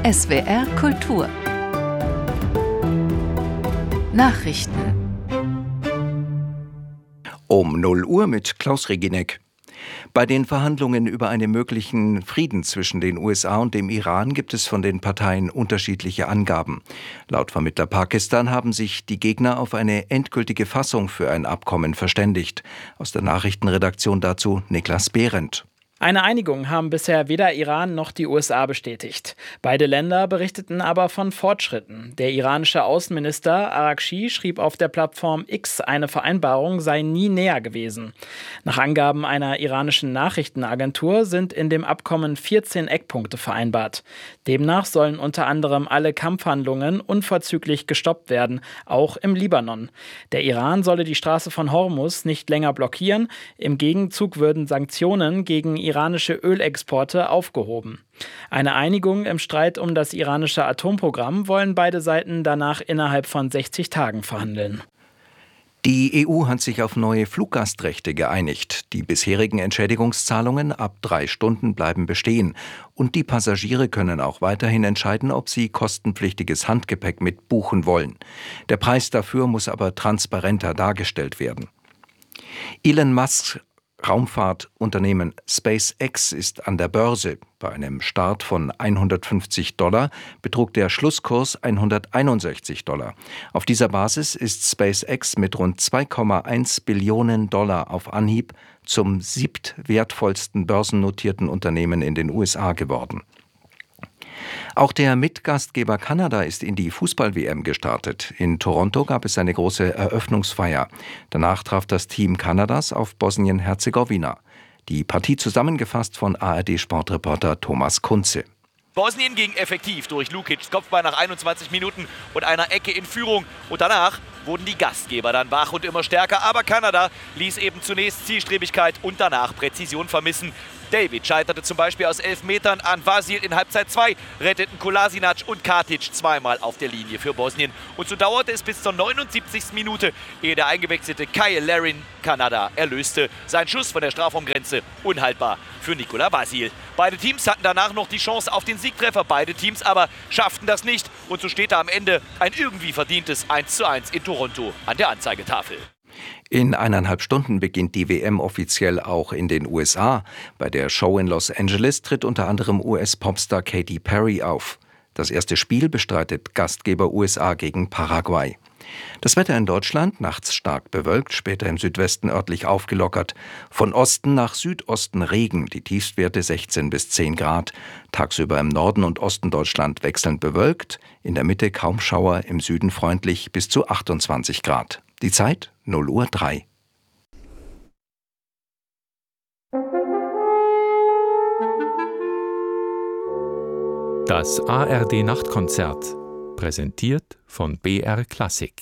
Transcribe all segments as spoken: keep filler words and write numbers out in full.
S W R Kultur Nachrichten Um null Uhr mit Klaus Reginek. Bei den Verhandlungen über einen möglichen Frieden zwischen den U S A und dem Iran gibt es von den Parteien unterschiedliche Angaben. Laut Vermittler Pakistan haben sich die Gegner auf eine endgültige Fassung für ein Abkommen verständigt. Aus der Nachrichtenredaktion dazu Niklas Behrendt. Eine Einigung haben bisher weder Iran noch die U S A bestätigt. Beide Länder berichteten aber von Fortschritten. Der iranische Außenminister Araghchi schrieb auf der Plattform X, eine Vereinbarung sei nie näher gewesen. Nach Angaben einer iranischen Nachrichtenagentur sind in dem Abkommen vierzehn Eckpunkte vereinbart. Demnach sollen unter anderem alle Kampfhandlungen unverzüglich gestoppt werden, auch im Libanon. Der Iran solle die Straße von Hormuz nicht länger blockieren. Im Gegenzug würden Sanktionen gegen iranische Ölexporte aufgehoben. Eine Einigung im Streit um das iranische Atomprogramm wollen beide Seiten danach innerhalb von sechzig Tagen verhandeln. Die E U hat sich auf neue Fluggastrechte geeinigt. Die bisherigen Entschädigungszahlungen ab drei Stunden bleiben bestehen. Und die Passagiere können auch weiterhin entscheiden, ob sie kostenpflichtiges Handgepäck mit buchen wollen. Der Preis dafür muss aber transparenter dargestellt werden. Elon Musk Raumfahrtunternehmen SpaceX ist an der Börse. Bei einem Start von hundertfünfzig Dollar betrug der Schlusskurs hunderteinundsechzig Dollar. Auf dieser Basis ist SpaceX mit rund zwei Komma eins Billionen Dollar auf Anhieb zum siebtwertvollsten börsennotierten Unternehmen in den U S A geworden. Auch der Mitgastgeber Kanada ist in die Fußball-W M gestartet. In Toronto gab es eine große Eröffnungsfeier. Danach traf das Team Kanadas auf Bosnien-Herzegowina. Die Partie zusammengefasst von A R D-Sportreporter Thomas Kunze. Bosnien ging effektiv durch Lukics Kopfball nach einundzwanzig Minuten und einer Ecke in Führung. Und danach wurden die Gastgeber dann wach und immer stärker. Aber Kanada ließ eben zunächst Zielstrebigkeit und danach Präzision vermissen. David scheiterte zum Beispiel aus elf Metern an Vasil in Halbzeit zwei, retteten Kolasinac und Katic zweimal auf der Linie für Bosnien. Und so dauerte es bis zur neunundsiebzigsten Minute, ehe der eingewechselte Kyle Larin Kanada erlöste. Sein Schuss von der Strafraumgrenze unhaltbar für Nikola Vasil. Beide Teams hatten danach noch die Chance auf den Siegtreffer, beide Teams aber schafften das nicht. Und so steht da am Ende ein irgendwie verdientes eins zu eins in Toronto an der Anzeigetafel. In eineinhalb Stunden beginnt die W M offiziell auch in den U S A. Bei der Show in Los Angeles tritt unter anderem U S-Popstar Katy Perry auf. Das erste Spiel bestreitet Gastgeber U S A gegen Paraguay. Das Wetter in Deutschland, nachts stark bewölkt, später im Südwesten örtlich aufgelockert. Von Osten nach Südosten Regen, die Tiefstwerte sechzehn bis zehn Grad. Tagsüber im Norden und Osten Deutschland wechselnd bewölkt, in der Mitte kaum Schauer, im Süden freundlich bis zu achtundzwanzig Grad. Die Zeit null Uhr drei. Das A R D-Nachtkonzert, präsentiert von B R Klassik.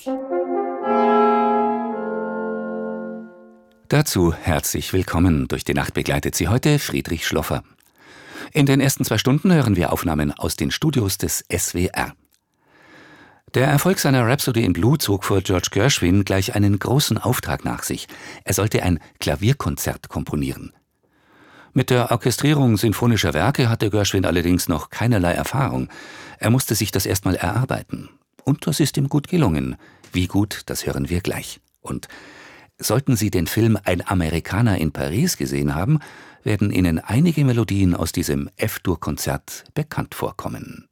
Dazu herzlich willkommen. Durch die Nacht begleitet Sie heute Friedrich Schloffer. In den ersten zwei Stunden hören wir Aufnahmen aus den Studios des S W R. Der Erfolg seiner Rhapsody in Blue zog vor George Gershwin gleich einen großen Auftrag nach sich. Er sollte ein Klavierkonzert komponieren. Mit der Orchestrierung sinfonischer Werke hatte Gershwin allerdings noch keinerlei Erfahrung. Er musste sich das erstmal erarbeiten. Und das ist ihm gut gelungen. Wie gut, das hören wir gleich. Und sollten Sie den Film Ein Amerikaner in Paris gesehen haben, werden Ihnen einige Melodien aus diesem F-Dur-Konzert bekannt vorkommen.